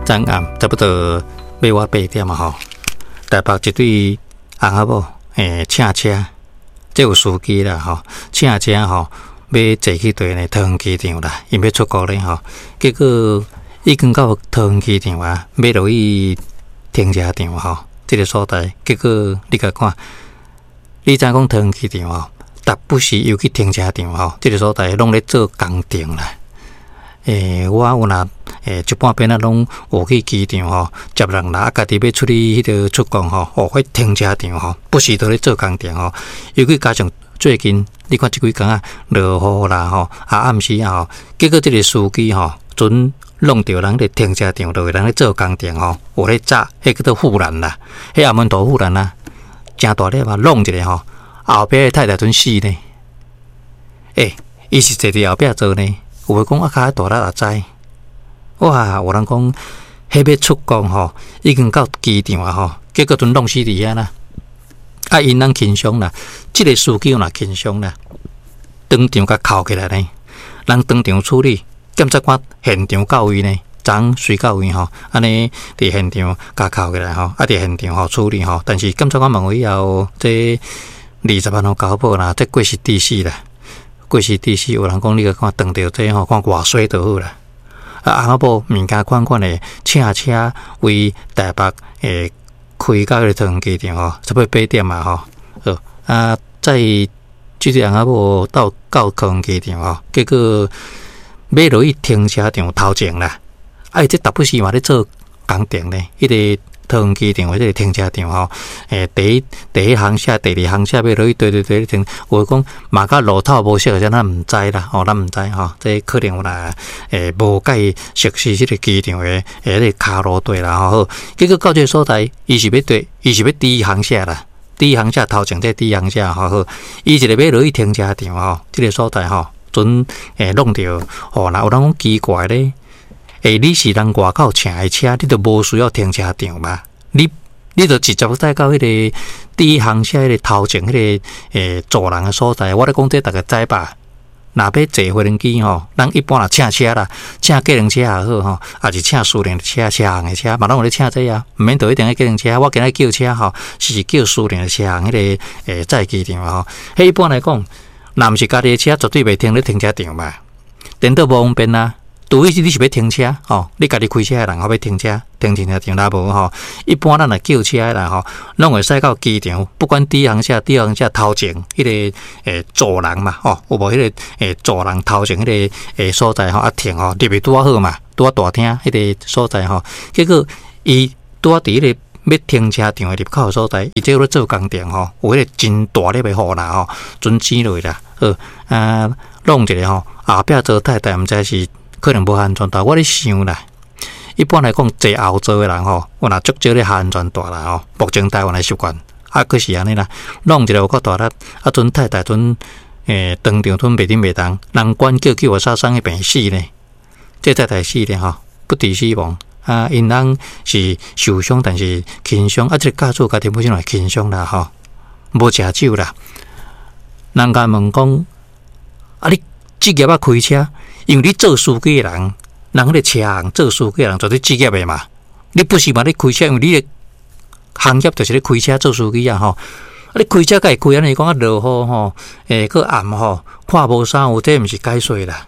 昨暗差不多要我8点啊吼，台北一对翁仔某请车，这有司机啦吼，请车吼要坐去对呢桃园机场啦，因要出国咧吼，结果已经到桃园机场啊，要落去停车场吼，这个所在，结果你甲看，你知影讲桃园机场吼，但不是又去停车场吼，这个所在拢咧做工程啦。我有若一半边啊，拢有去机场吼，接人啦，家己要出去迄个出国吼，迄停车场吼，不是都咧做工程吼。尤其加上最近，你看即几工啊，落雨啦吼，暗时啊吼，结果即个司机吼，准弄着人咧停车场，落去人咧做工程吼，有咧炸，迄叫做护栏啦，迄阿门头护栏啦，真大粒嘛，弄一个吼，后壁的太太准死呢。伊是坐伫后壁做呢。有诶讲啊，较大力也知，哇！有人讲，迄要出国吼，已经到机场啊吼，结果阵弄死伫遐啦。啊，因人轻伤啦，即个司机若轻伤啦，当场甲扣起来呢。人当场处理，检察官现场到位呢，昨随到位吼，安尼伫现场甲扣起来吼，啊伫现场吼处理吼。但是检察官问以后，这20万互交保啦，这过失致死啦。过失致死，有人讲你个看撞到这吼，看外水就好啦。翁仔某物件款款的请车为台北开到迄个桃园机场吼，差不多8点嘛吼。在即个翁仔某到桃园机场吼，结果要落去停车场头前啦。这达不是嘛咧做工程呢？迄个桃园机场或者停车场吼，第一航线、第二航线要落去对停。有讲嘛，甲路透无熟，咱毋知啦，咱毋知吼，这可能有啦，无介熟悉即个机场的迄个卡路队啦吼。结果到这个所在，伊是要第一航线啦，第一航线头前这第一航线吼，伊一个要落去停车场吼，即个所在吼，准弄着吼，那有人讲奇怪咧。你是人外口请的车，你就无需要停车场嘛？你就直接带到迄个第一航线迄个头前迄个坐人的所在。我咧讲这大家知吧？若要坐飞轮机吼，人一般若请车啦，请计程车也好吼，也是请私人的车、车行的车，嘛拢有咧请这啊，毋免就一定要计程车。我今日叫车吼，是叫私人的车行迄个在机场吼。迄一般来讲，若毋是家己的车，绝对袂停咧停车场嘛。颠倒无方便啊。除非是你是要停车吼，你家己开车的人，要停车场啦无吼。一般咱若叫车的人吼，拢会驶到机场，不管第一航线、第二航线头前迄个坐人嘛吼，有无迄个坐人头前迄个所在吼，停吼，入去拄好嘛，拄大厅迄个所在吼。结果伊拄伫迄个要停车场的入口所在，伊这咧做工程吼，有迄个真大粒的雨啦吼，准挤落去啦。弄一个吼，后壁做太太，毋知是。可能无安全带，我咧想啦。一般来讲，坐后座的人吼，有若足少咧安全带啦吼。目前台湾的习惯，可是安尼啦，弄一个有够大力，阵太太阵当场阵袂顶袂当，人管叫我杀伤去病死呢。这太太死呢吼，不治死亡。因人是受伤，但是轻伤。这个家属家己本身也轻伤啦吼，无食酒啦。人家问讲，你职业开车？因为你做司机的人，人迄个车行做司机的人，就是职业的嘛。你不是嘛？你开车，因为你的行业就是咧开车做司机啊吼。你开车该开安尼讲落雨吼，个暗吼，看无啥有，这毋是解说啦。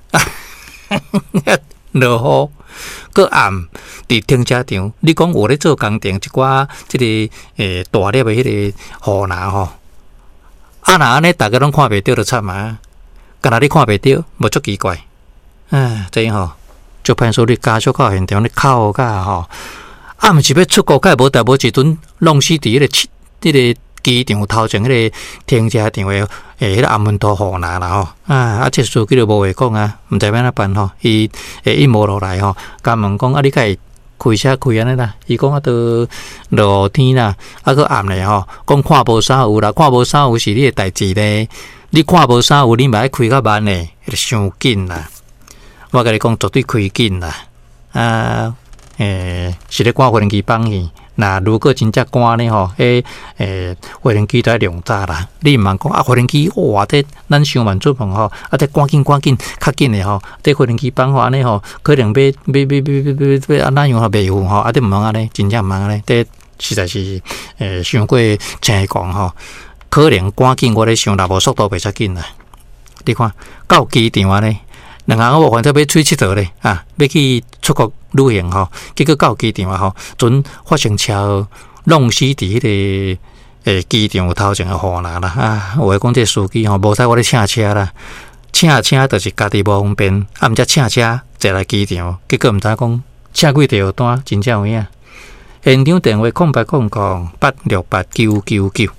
落雨个暗伫停车场，你讲有咧做工程，一寡即个大粒的迄个雨啦吼。若安尼，大家拢看袂到就惨嘛。敢若你看袂到，无足奇怪。这吼，就派出所家属到现场咧哭甲吼，毋是要出国，甲无代无一阵弄死伫迄个机场头前迄个停车场的迄个暗门头雨啦吼，这司机就无话讲啊，毋知要哪办吼，伊一摸落来吼，甲问讲你会开车开安尼啦？伊讲都落天啦，个暗咧吼，讲看无啥有啦，看无啥有是你的代志咧，你看无啥有，你嘛爱开较慢咧，伤紧啦。我甲你讲，绝对开紧啦！是咧赶飞轮机放去， 那如果真正赶呢吼，飞行机都要量早啦。你毋通讲飞行机哇，这咱上万出门吼，这赶紧较紧的吼，这飞行机班安尼吼，可能要安怎样吼袂赴吼，这毋通安尼，真正毋通安尼，这实在是伤过正讲吼，可能赶紧我咧想，若无速度袂遮紧啦。你看到机场安尼。两个我反正要出佚佗咧啊，要去出国旅行吼，结果到机场吼，准发生车弄死伫迄个机场头前的护栏啦啊！话讲这司机吼，无使我咧请车啦，请车就是家己无方便，啊，毋则请车坐来机场，结果毋知讲请几条单，真正有影。现场电话0800868999，